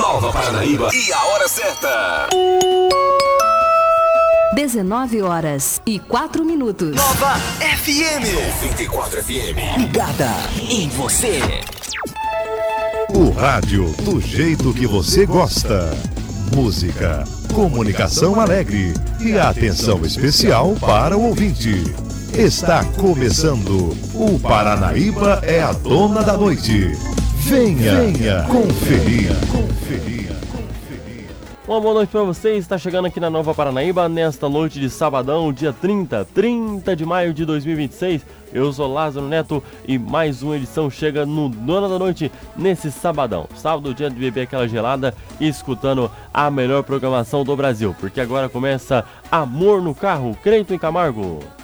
Nova Paranaíba e a hora certa. 19h04. Nova FM 94 FM. Ligada em você. O rádio do jeito que você gosta. Música, comunicação alegre e atenção especial para o ouvinte. Está começando o Paranaíba é a Dona da Noite. Venha conferir. Uma boa noite para vocês, está chegando aqui na Nova Paranaíba nesta noite de sabadão, dia 30 de maio de 2026. Eu sou Lázaro Neto e mais uma edição chega no Dona da Noite nesse sabadão. Sábado, dia de beber aquela gelada e escutando a melhor programação do Brasil, porque agora começa Amor no Carro, Cleiton e Camargo.